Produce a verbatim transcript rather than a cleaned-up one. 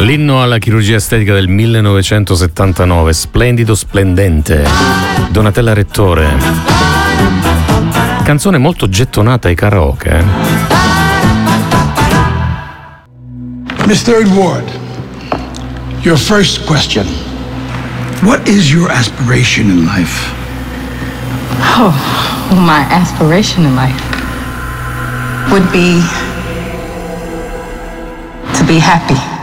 L'inno alla chirurgia estetica del millenovecentosettantanove, splendido splendente, Donatella Rettore. Canzone molto gettonata ai karaoke. Eh? Miss Third Ward, your first question. What is your aspiration in life? Oh, my aspiration in life would be to be happy.